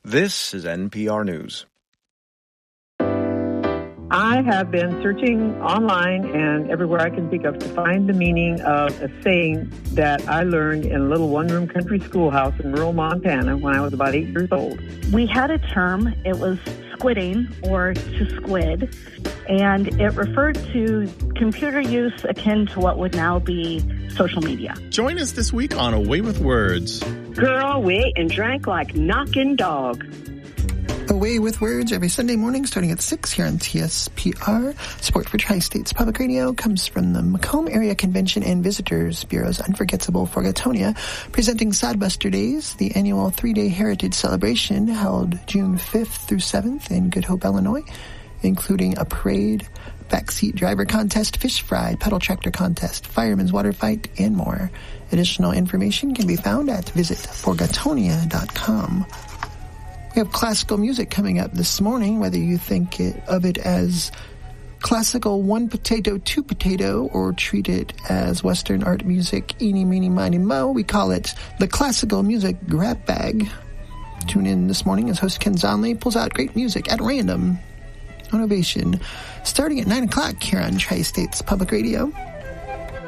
This is NPR News. I have been searching online and everywhere I can think of to find the meaning of a saying that I learned in a little one-room country schoolhouse in rural Montana when I was about 8 years old. We had a term, it was squidding or to squid, and it referred to computer use akin to what would now be social media. Join us this week on Away with Words. Girl, we ate and drank like knocking dog. Away with Words every Sunday morning starting at 6 here on TSPR. Support for Tri-States Public Radio comes from the Macomb Area Convention and Visitors Bureau's Unforgettable Forgatonia, presenting Sodbuster Days, the annual 3-day heritage celebration held June 5th through 7th in Good Hope, Illinois, including a parade, backseat driver contest, fish fry, pedal tractor contest, fireman's water fight, and more. Additional information can be found at visitforgatonia.com. We have classical music coming up this morning, whether you think of it as classical one potato, two potato, or treat it as Western art music, eeny, meeny, miny, mo. We call it the Classical Music Grab Bag. Tune in this morning as host Ken Zonley pulls out great music at random on Ovation, starting at 9 o'clock here on Tri-States Public Radio.